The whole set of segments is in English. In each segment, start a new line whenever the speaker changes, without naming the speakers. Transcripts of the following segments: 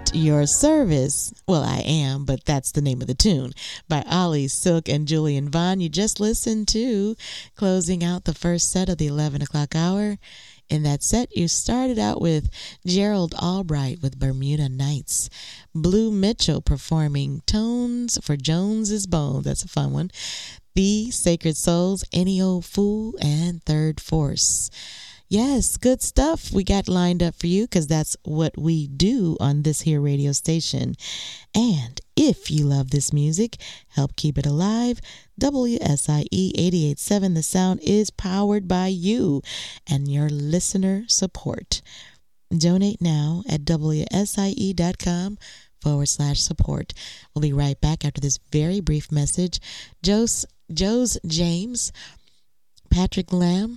At Your Service. Well, I am, but that's the name of the tune. By Ollie Silk and Julian Vaughn. You just listened to closing out the first set of the 11 o'clock hour. In that set, you started out with Gerald Albright with Bermuda Nights. Blue Mitchell performing Tones for Jones's Bones. That's a fun one. The Sacred Souls, Any Old Fool, and Third Force. Yes, good stuff we got lined up for you because that's what we do on this here radio station. And if you love this music, help keep it alive. WSIE 88.7 The Sound is powered by you and your listener support. Donate now at WSIE.com/support. We'll be right back after this very brief message. Joe's James, Patrick Lamb,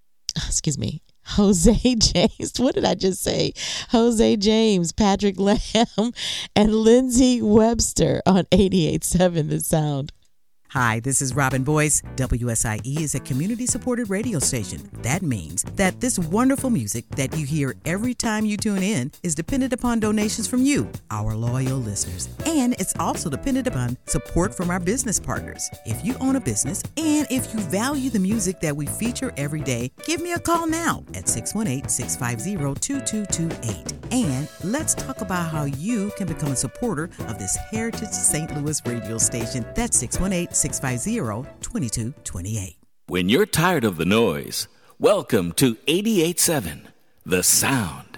Jose James. What did I just say? Jose James, Patrick Lamb, and Lindsay Webster on 88.7 The Sound.
Hi, this is Robin Boyce. WSIE is a community-supported radio station. That means that this wonderful music that you hear every time you tune in is dependent upon donations from you, our loyal listeners. And it's also dependent upon support from our business partners. If you own a business and if you value the music that we feature every day, give me a call now at 618-650-2228. And let's talk about how you can become a supporter of this Heritage St. Louis radio station. That's 618-650-2228.
When you're tired of the noise, welcome to 88.7 The Sound.